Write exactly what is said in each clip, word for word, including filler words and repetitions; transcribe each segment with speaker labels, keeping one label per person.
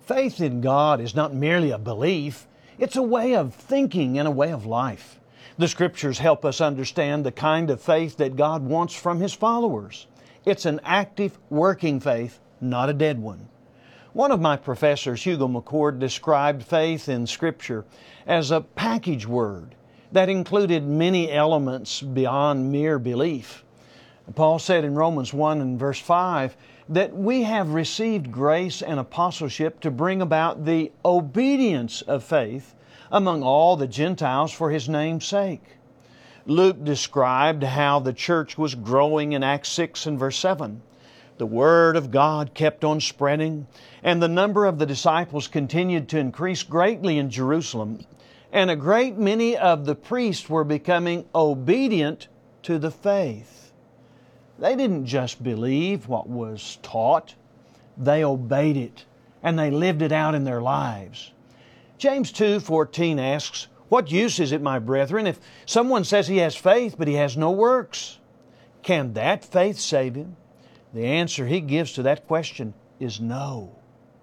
Speaker 1: Faith in God is not merely a belief, it's a way of thinking and a way of life. The Scriptures help us understand the kind of faith that God wants from His followers. It's an active, working faith, not a dead one. One of my professors, Hugo McCord, described faith in Scripture as a package word that included many elements beyond mere belief. Paul said in Romans one and verse five that we have received grace and apostleship to bring about the obedience of faith among all the Gentiles for His name's sake. Luke described how the church was growing in Acts six and verse seven. The Word of God kept on spreading, and the number of the disciples continued to increase greatly in Jerusalem, and a great many of the priests were becoming obedient to the faith. They didn't just believe what was taught, they obeyed it, and they lived it out in their lives. James two fourteen asks, "What use is it, my brethren, if someone says he has faith, but he has no works? Can that faith save him?" The answer he gives to that question is no.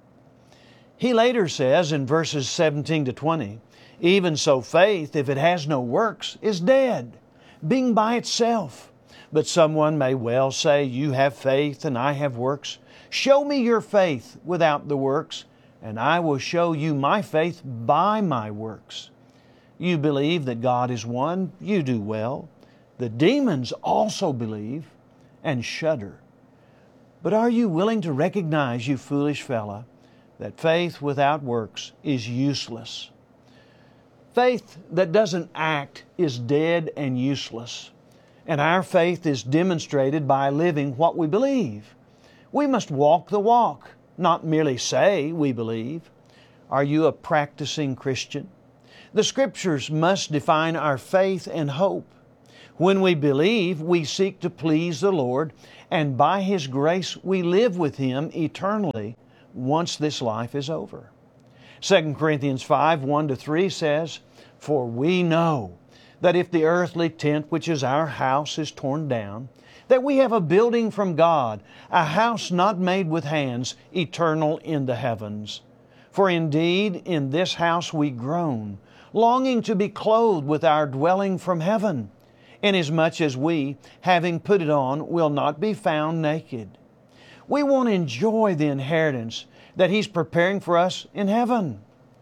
Speaker 1: He later says in verses seventeen to twenty, "Even so faith, if it has no works, is dead, being by itself. But someone may well say, 'You have faith and I have works. Show me your faith without the works, and I will show you my faith by my works.' You believe that God is one, you do well. The demons also believe and shudder. But are you willing to recognize, you foolish fellow, that faith without works is useless?" Faith that doesn't act is dead and useless. And our faith is demonstrated by living what we believe. We must walk the walk, not merely say we believe. Are you a practicing Christian? The Scriptures must define our faith and hope. When we believe, we seek to please the Lord, and by His grace we live with Him eternally once this life is over. Second Corinthians five, one to three says, "For we know that if the earthly tent which is our house is torn down, that we have a building from God, a house not made with hands, eternal in the heavens. For indeed in this house we groan, longing to be clothed with our dwelling from heaven, inasmuch as we, having put it on, will not be found naked." We want to enjoy the inheritance that He's preparing for us in heaven.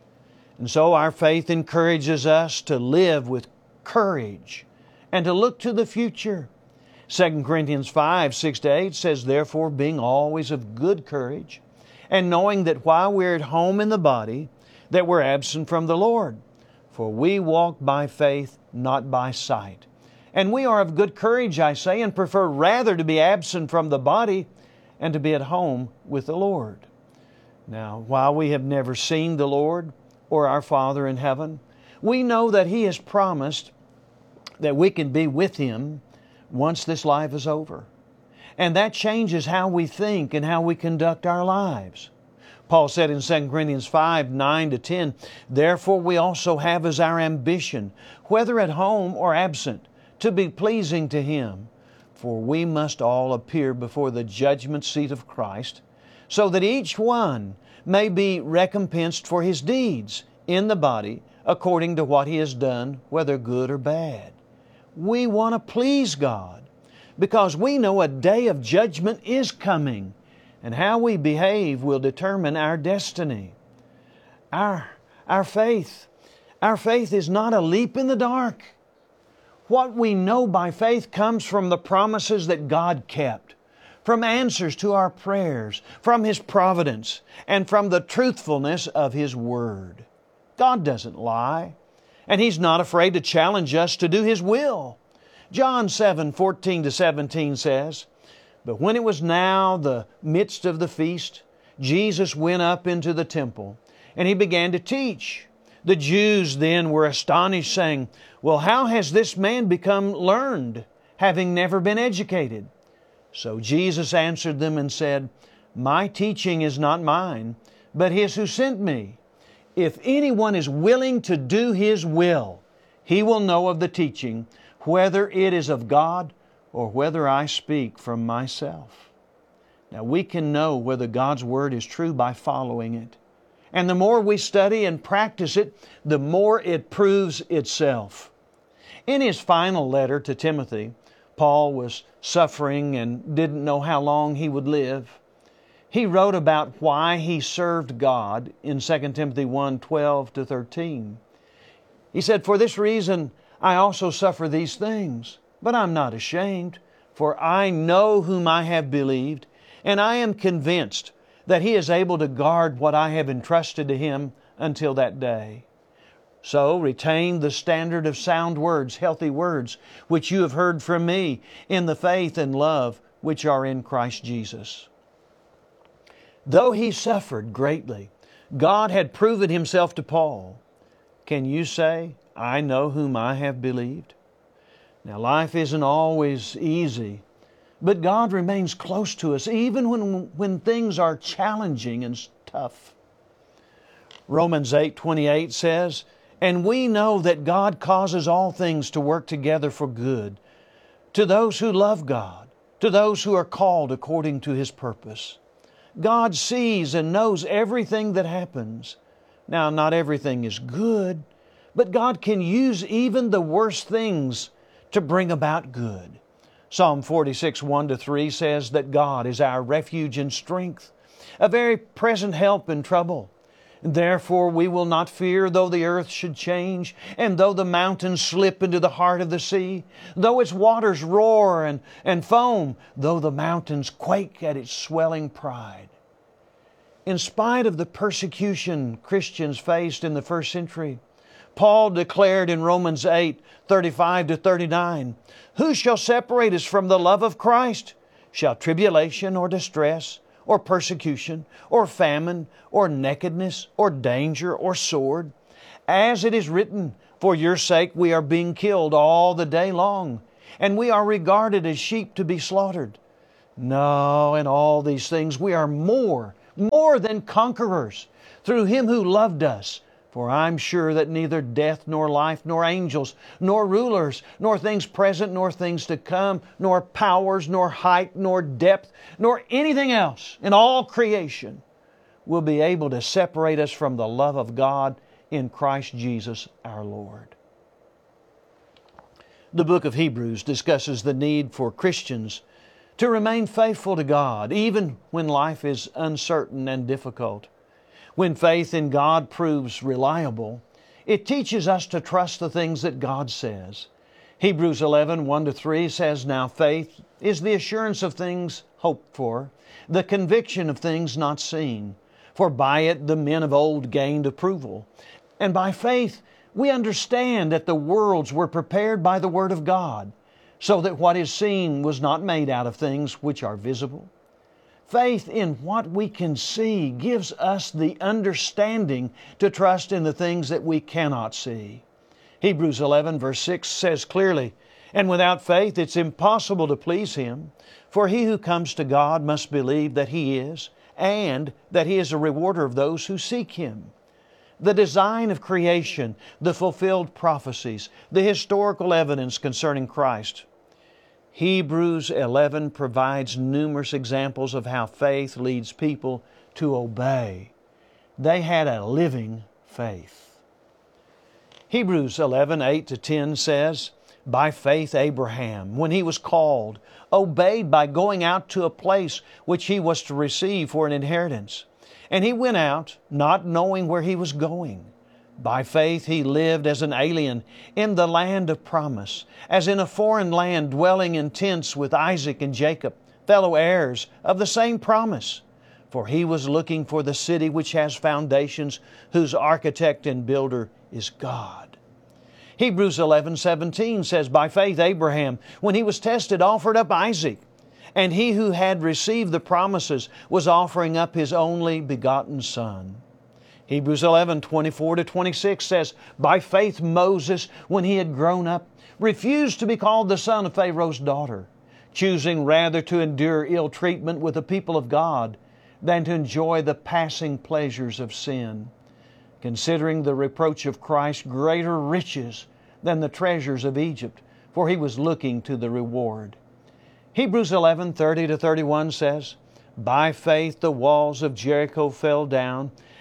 Speaker 1: And so our faith encourages us to live with courage and to look to the future. Second Corinthians five, six to eight says, "Therefore, being always of good courage, and knowing that while we're at home in the body, that we're absent from the Lord. For we walk by faith, not by sight. And we are of good courage, I say, and prefer rather to be absent from the body and to be at home with the Lord." Now, while we have never seen the Lord or our Father in heaven, we know that He has promised that we can be with Him once this life is over. And that changes how we think and how we conduct our lives. Paul said in Second Corinthians five, nine to ten, "Therefore we also have as our ambition, whether at home or absent, to be pleasing to Him. For we must all appear before the judgment seat of Christ, so that each one may be recompensed for his deeds in the body, according to what he has done, whether good or bad." We want to please God because we know a day of judgment is coming, and how we behave will determine our destiny. Our, our faith, our faith is not a leap in the dark. What we know by faith comes from the promises that God kept, from answers to our prayers, from His providence, and from the truthfulness of His Word. God doesn't lie, and He's not afraid to challenge us to do His will. John seven, fourteen to seventeen says, "But when it was now the midst of the feast, Jesus went up into the temple, and He began to teach. The Jews then were astonished, saying, 'Well, how has this man become learned, having never been educated?' So Jesus answered them and said, 'My teaching is not mine, but His who sent me. If anyone is willing to do His will, he will know of the teaching, whether it is of God or whether I speak from myself." Now we can know whether God's Word is true by following it. And the more we study and practice it, the more it proves itself. In his final letter to Timothy, Paul was suffering and didn't know how long he would live. He wrote about why he served God in Second Timothy one, twelve to thirteen. He said, "For this reason I also suffer these things, but I'm not ashamed, for I know whom I have believed, and I am convinced that He is able to guard what I have entrusted to Him until that day. So retain the standard of sound words, healthy words, which you have heard from me in the faith and love which are in Christ Jesus." Though he suffered greatly, God had proven Himself to Paul. Can you say, "I know whom I have believed"? Now, life isn't always easy, but God remains close to us even when, when things are challenging and tough. Romans eight twenty-eight says, "And we know that God causes all things to work together for good, to those who love God, to those who are called according to His purpose." God sees and knows everything that happens. Now, not everything is good, but God can use even the worst things to bring about good. Psalm forty-six, one to three says that God is our refuge and strength, a very present help in trouble. Therefore we will not fear, though the earth should change, and though the mountains slip into the heart of the sea, though its waters roar and, and foam, though the mountains quake at its swelling pride. In spite of the persecution Christians faced in the first century, Paul declared in Romans eight, thirty-five to thirty-nine, "Who shall separate us from the love of Christ? Shall tribulation or distress, or persecution, or famine, or nakedness, or danger, or sword? As it is written, for your sake we are being killed all the day long, and we are regarded as sheep to be slaughtered. No, in all these things we are more, more than conquerors, through Him who loved us. For I'm sure that neither death, nor life, nor angels, nor rulers, nor things present, nor things to come, nor powers, nor height, nor depth, nor anything else in all creation will be able to separate us from the love of God in Christ Jesus our Lord." The book of Hebrews discusses the need for Christians to remain faithful to God, even when life is uncertain and difficult. When faith in God proves reliable, it teaches us to trust the things that God says. Hebrews eleven, one to three says, "Now faith is the assurance of things hoped for, the conviction of things not seen. For by it the men of old gained approval. And by faith we understand that the worlds were prepared by the Word of God, so that what is seen was not made out of things which are visible." Faith in what we can see gives us the understanding to trust in the things that we cannot see. Hebrews eleven verse six says clearly, "And without faith it's impossible to please Him. For he who comes to God must believe that He is, and that He is a rewarder of those who seek Him." The design of creation, the fulfilled prophecies, the historical evidence concerning Christ. Hebrews eleven provides numerous examples of how faith leads people to obey. They had a living faith. Hebrews eleven, eight to ten says, "By faith Abraham, when he was called, obeyed by going out to a place which he was to receive for an inheritance. And he went out, not knowing where he was going. By faith he lived as an alien in the land of promise, as in a foreign land, dwelling in tents with Isaac and Jacob, fellow heirs of the same promise. For he was looking for the city which has foundations, whose architect and builder is God." Hebrews eleven seventeen says, "By faith Abraham, when he was tested, offered up Isaac. And he who had received the promises was offering up his only begotten son." Hebrews eleven, twenty-four to twenty-six says, "By faith Moses, when he had grown up, refused to be called the son of Pharaoh's daughter, choosing rather to endure ill treatment with the people of God than to enjoy the passing pleasures of sin, considering the reproach of Christ greater riches than the treasures of Egypt, for he was looking to the reward." Hebrews eleven, thirty to thirty-one says, "By faith the walls of Jericho fell down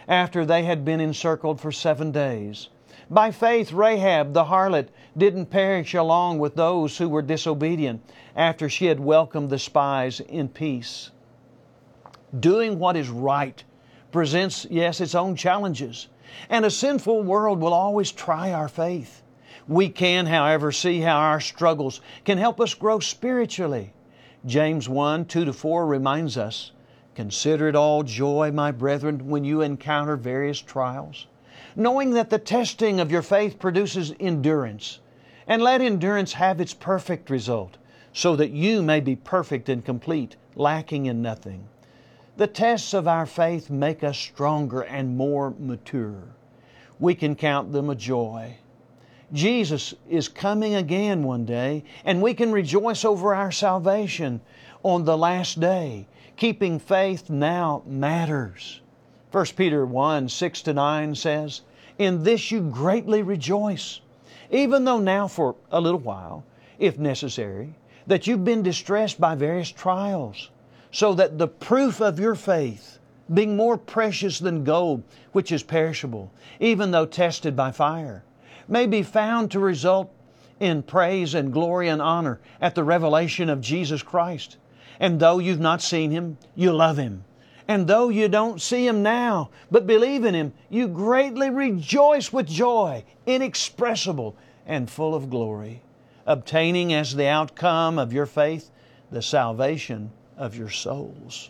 Speaker 1: after they had been encircled for seven days. By faith, Rahab the harlot didn't perish along with those who were disobedient after she had welcomed the spies in peace. Doing what is right presents, yes, its own challenges. And a sinful world will always try our faith. We can, however, see how our struggles can help us grow spiritually. James one, two to four reminds us, "Consider it all joy, my brethren, when you encounter various trials, knowing that the testing of your faith produces endurance. And let endurance have its perfect result, so that you may be perfect and complete, lacking in nothing." The tests of our faith make us stronger and more mature. We can count them a joy. Jesus is coming again one day, and we can rejoice over our salvation on the last day. Keeping faith now matters. First Peter one, six to nine says, "In this you greatly rejoice, even though now for a little while, if necessary, that you've been distressed by various trials, so that the proof of your faith, being more precious than gold, which is perishable, even though tested by fire, may be found to result in praise and glory and honor at the revelation of Jesus Christ. And though you've not seen Him, you love Him. And though you don't see Him now, but believe in Him, you greatly rejoice with joy, inexpressible and full of glory, obtaining as the outcome of your faith the salvation of your souls."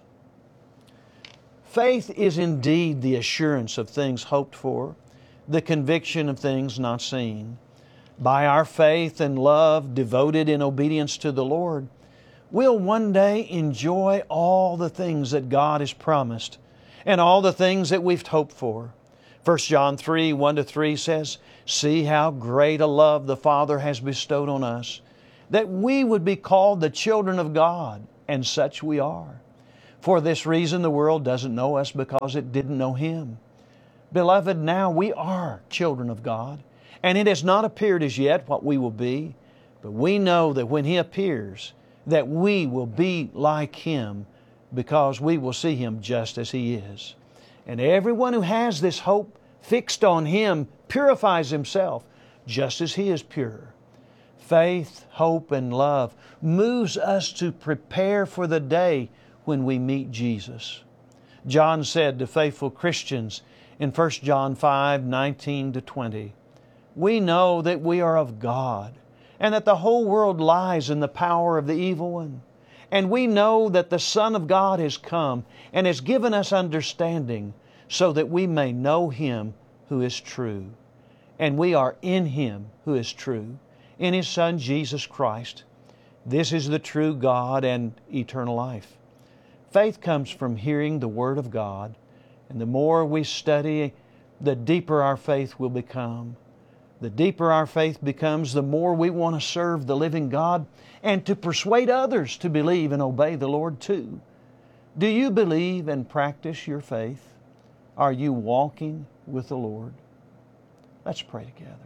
Speaker 1: Faith is indeed the assurance of things hoped for, the conviction of things not seen. By our faith and love devoted in obedience to the Lord, we'll one day enjoy all the things that God has promised and all the things that we've hoped for. First John three, one to three says, "See how great a love the Father has bestowed on us, that we would be called the children of God, and such we are. For this reason the world doesn't know us, because it didn't know Him. Beloved, now we are children of God, and it has not appeared as yet what we will be, but we know that when He appears, that we will be like Him, because we will see Him just as He is. And everyone who has this hope fixed on Him purifies himself, just as He is pure." Faith, hope, and love moves us to prepare for the day when we meet Jesus. John said to faithful Christians in First John five, nineteen to twenty, "We know that we are of God, and that the whole world lies in the power of the evil one. And we know that the Son of God has come and has given us understanding, so that we may know Him who is true. And we are in Him who is true, in His Son Jesus Christ. This is the true God and eternal life." Faith comes from hearing the Word of God, and the more we study, the deeper our faith will become. The deeper our faith becomes, the more we want to serve the living God and to persuade others to believe and obey the Lord too. Do you believe and practice your faith? Are you walking with the Lord? Let's pray together.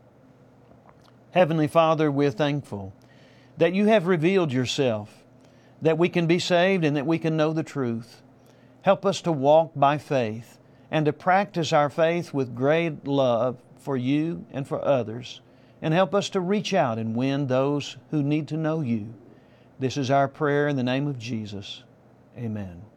Speaker 1: Heavenly Father, we're thankful that You have revealed Yourself, that we can be saved and that we can know the truth. Help us to walk by faith and to practice our faith with great love for You and for others, and help us to reach out and win those who need to know You. This is our prayer in the name of Jesus. Amen.